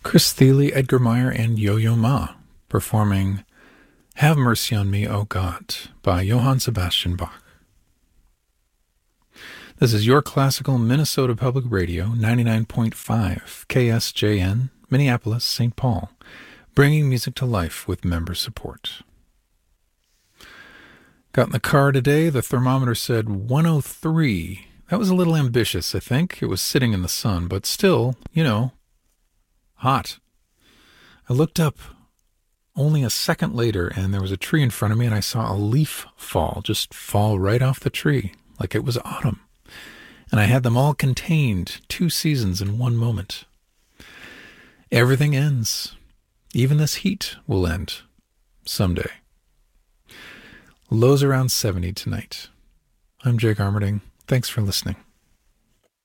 Chris Thile, Edgar Meyer, and Yo-Yo Ma performing Have Mercy on Me, O God by Johann Sebastian Bach. This is your classical Minnesota Public Radio, 99.5 KSJN, Minneapolis, St. Paul, bringing music to life with member support. Got in the car today, the thermometer said 103. That was a little ambitious, I think. It was sitting in the sun, but still, hot. I looked up only a second later, and there was a tree in front of me, and I saw a leaf just fall right off the tree, like it was autumn. And I had them all contained, 2 seasons in one moment. Everything ends. Even this heat will end someday. Lows around 70 tonight. I'm Jake Armerding. Thanks for listening.